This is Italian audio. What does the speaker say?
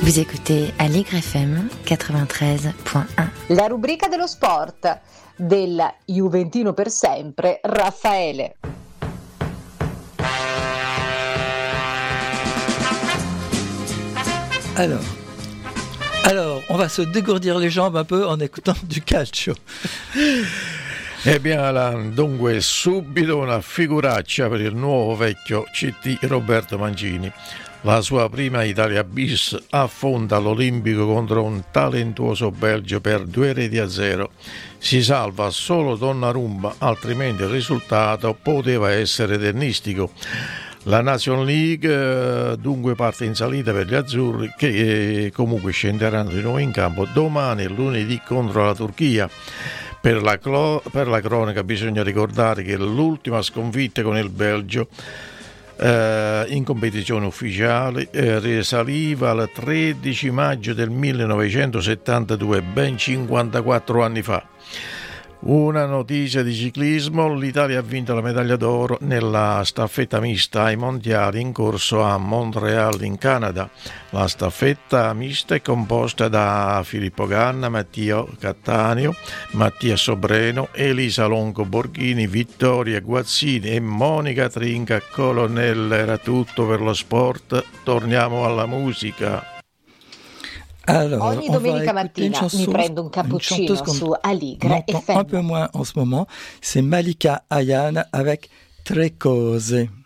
Vous écoutez Allegre FM 93.1. La rubrica dello sport del Juventino per sempre, Raffaele. Alors, on va se dégourdir les jambes un peu en écoutant du calcio. E bien Alan, dunque subito una figuraccia per il nuovo vecchio CT Roberto Mancini. La sua prima Italia bis affonda l'Olimpico contro un talentuoso Belgio per 2-0. Si salva solo Donnarumma, altrimenti il risultato poteva essere tennistico. La Nation League dunque parte in salita per gli azzurri che comunque scenderanno di nuovo in campo domani e lunedì contro la Turchia. Per la cronaca bisogna ricordare che l'ultima sconfitta con il Belgio in competizione ufficiale risaliva al 13 maggio del 1972, ben 54 anni fa. Una notizia di ciclismo: l'Italia ha vinto la medaglia d'oro nella staffetta mista ai mondiali in corso a Montreal in Canada. La staffetta mista è composta da Filippo Ganna, Mattia Cattaneo, Mattia Sobreno, Elisa Longo Borghini, Vittoria Guazzini e Monica Trinca Colonnella. Era tutto per lo sport, torniamo alla musica. Alors, ogni domenica mattina mi prendo un cappuccino su Allegre FM. Un peu moins en ce moment, c'est Malika Ayane avec Tre Cose.